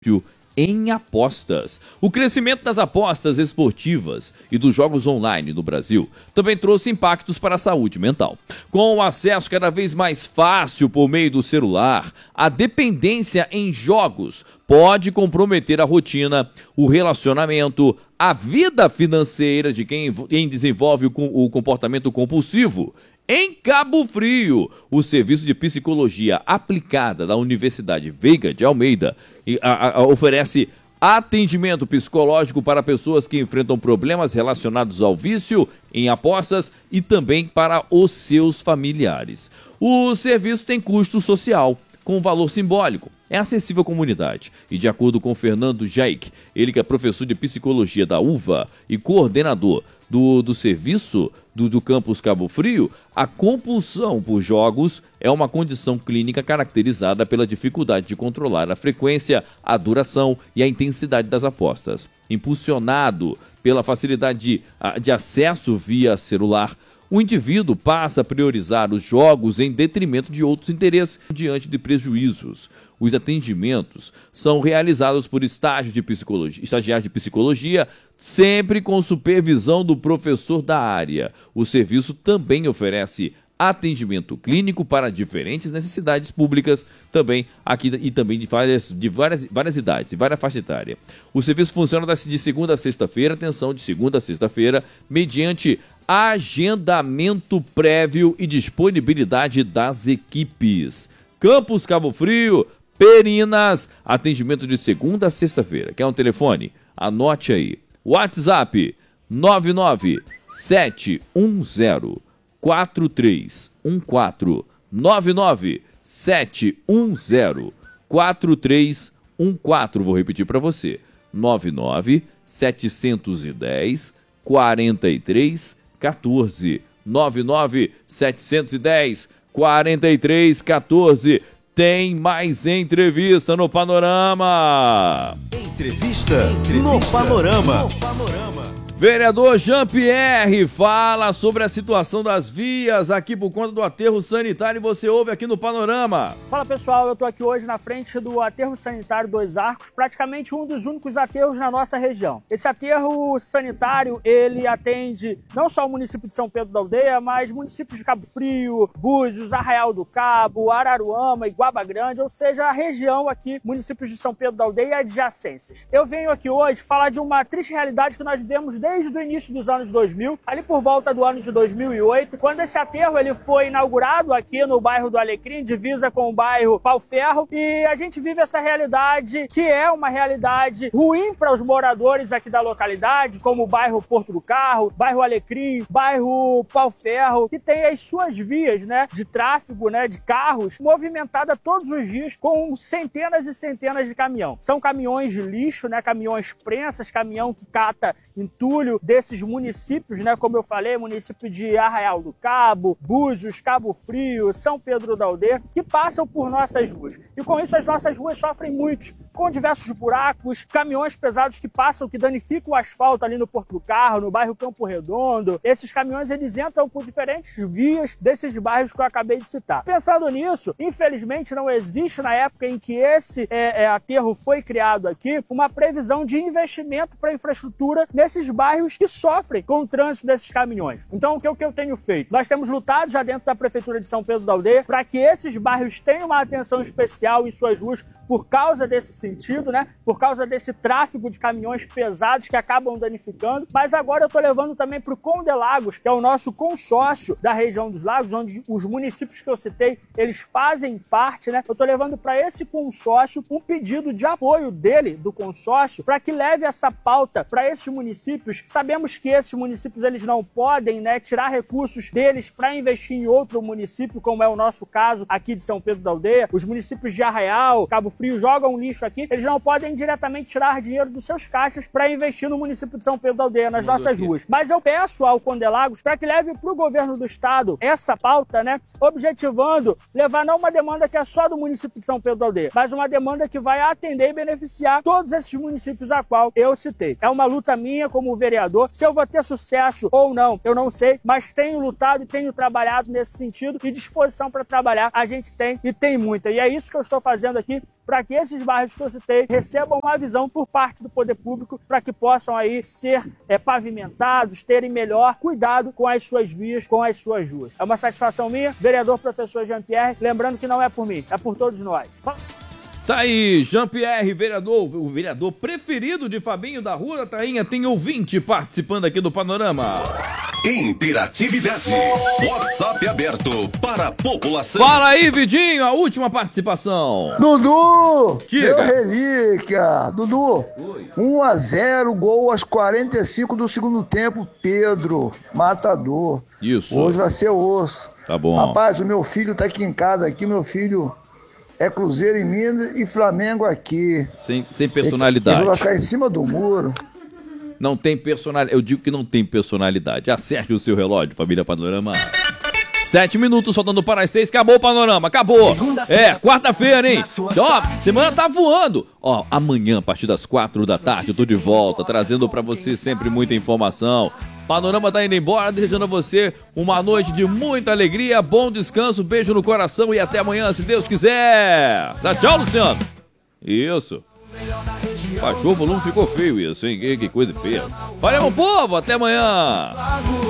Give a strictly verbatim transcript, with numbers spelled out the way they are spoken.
em apostas. O crescimento das apostas esportivas e dos jogos online no Brasil também trouxe impactos para a saúde mental. Com o acesso cada vez mais fácil por meio do celular, a dependência em jogos pode comprometer a rotina, o relacionamento, a vida financeira de quem desenvolve o comportamento compulsivo. Em Cabo Frio, o Serviço de Psicologia Aplicada da Universidade Veiga de Almeida a, a, oferece atendimento psicológico para pessoas que enfrentam problemas relacionados ao vício em apostas e também para os seus familiares. O serviço tem custo social, com valor simbólico. É acessível à comunidade. E de acordo com Fernando Jaik, ele que é professor de psicologia da U V A e coordenador do, do serviço do, do campus Cabo Frio, a compulsão por jogos é uma condição clínica caracterizada pela dificuldade de controlar a frequência, a duração e a intensidade das apostas. Impulsionado pela facilidade de, de acesso via celular, o indivíduo passa a priorizar os jogos em detrimento de outros interesses diante de prejuízos. Os atendimentos são realizados por estágio de psicologia, estagiários de psicologia, sempre com supervisão do professor da área. O serviço também oferece atendimento clínico para diferentes necessidades públicas, também aqui e também de várias, de várias, várias idades, de várias faixas etárias. O serviço funciona de segunda a sexta-feira, atenção, de segunda a sexta-feira, mediante agendamento prévio e disponibilidade das equipes. Campus Cabo Frio, Perinas, atendimento de segunda a sexta-feira. Quer um telefone? Anote aí. WhatsApp nove nove sete um zero quatro três um quatro nove nove sete um zero quatro três um quatro. Vou repetir para você. nove nove sete um zero quatro três quatorze. nove nove sete um zero quatro três quatorze. Tem mais entrevista no Panorama. Entrevista, entrevista no Panorama. No Panorama. Vereador Jean-Pierre fala sobre a situação das vias aqui por conta do aterro sanitário e você ouve aqui no Panorama. Fala pessoal, eu tô aqui hoje na frente do aterro sanitário Dois Arcos, praticamente um dos únicos aterros na nossa região. Esse aterro sanitário, ele atende não só o município de São Pedro da Aldeia, mas municípios de Cabo Frio, Búzios, Arraial do Cabo, Araruama e Guaba Grande, ou seja, a região aqui, municípios de São Pedro da Aldeia e adjacências. Eu venho aqui hoje falar de uma triste realidade que nós vivemos desde desde o início dos anos dois mil, ali por volta do ano de dois mil e oito, quando esse aterro ele foi inaugurado aqui no bairro do Alecrim, divisa com o bairro Pau Ferro, e a gente vive essa realidade que é uma realidade ruim para os moradores aqui da localidade, como o bairro Porto do Carro, bairro Alecrim, bairro Pau Ferro, que tem as suas vias, né, de tráfego, né, de carros, movimentada todos os dias com centenas e centenas de caminhão. São caminhões de lixo, né, caminhões prensas, caminhão que cata entulho desses municípios, né, como eu falei, município de Arraial do Cabo, Búzios, Cabo Frio, São Pedro da Aldeia, que passam por nossas ruas. E com isso as nossas ruas sofrem muito, com diversos buracos, caminhões pesados que passam, que danificam o asfalto ali no Porto do Carro, no bairro Campo Redondo. Esses caminhões eles entram por diferentes vias desses bairros que eu acabei de citar. Pensando nisso, infelizmente não existe na época em que esse é, é, aterro foi criado aqui, uma previsão de investimento para infraestrutura nesses bairros que sofrem com o trânsito desses caminhões. Então, o que, o que eu tenho feito? Nós temos lutado já dentro da Prefeitura de São Pedro da Aldeia para que esses bairros tenham uma atenção especial em suas ruas por causa desse sentido, né? Por causa desse tráfego de caminhões pesados que acabam danificando. Mas agora eu estou levando também para o Conde Lagos, que é o nosso consórcio da região dos lagos, onde os municípios que eu citei, eles fazem parte, né? Eu estou levando para esse consórcio um pedido de apoio dele, do consórcio, para que leve essa pauta para esses municípios. Sabemos que esses municípios eles não podem, né, tirar recursos deles para investir em outro município, como é o nosso caso aqui de São Pedro da Aldeia. Os municípios de Arraial, Cabo Frio jogam lixo aqui, eles não podem diretamente tirar dinheiro dos seus caixas para investir no município de São Pedro da Aldeia, nas nossas ruas. Mas eu peço ao Conde Lagos para que leve para o governo do estado essa pauta, né, objetivando levar não uma demanda que é só do município de São Pedro da Aldeia, mas uma demanda que vai atender e beneficiar todos esses municípios a qual eu citei. É uma luta minha como vereador. Se eu vou ter sucesso ou não, eu não sei, mas tenho lutado e tenho trabalhado nesse sentido, e disposição para trabalhar a gente tem e tem muita. E é isso que eu estou fazendo aqui para que esses bairros que eu citei recebam uma visão por parte do poder público para que possam aí ser é, pavimentados, terem melhor cuidado com as suas vias, com as suas ruas. É uma satisfação minha, vereador professor Jean-Pierre, lembrando que não é por mim, é por todos nós. Tá aí, Jean-Pierre, vereador, o vereador preferido de Fabinho da Rua da Tainha, tem ouvinte participando aqui do Panorama. Interatividade. WhatsApp aberto para a população. Fala aí, Vidinho, a última participação. Dudu, Diga. meu relíquia. Dudu, Oi. um a zero, gol aos quarenta e cinco do segundo tempo, Pedro, matador. Isso. Hoje vai ser osso. Tá bom. Rapaz, o meu filho tá aqui em casa, aqui meu filho é Cruzeiro em Minas e Flamengo aqui. Sem, sem personalidade. Ele vai ficar em cima do muro. Não tem personalidade. Eu digo que não tem personalidade. Acerte o seu relógio, família Panorama. Sete minutos faltando para as seis. Acabou o Panorama, acabou. É, quarta-feira, hein? Ó, semana tá voando. Ó, amanhã, a partir das quatro da tarde, eu tô de volta, trazendo para você sempre muita informação. Panorama tá indo embora, desejando a você uma noite de muita alegria, bom descanso, beijo no coração e até amanhã, se Deus quiser. Dá tchau, Luciano. Isso. Baixou o volume, ficou feio isso, hein? Que, que coisa feia. Valeu, meu povo, até amanhã.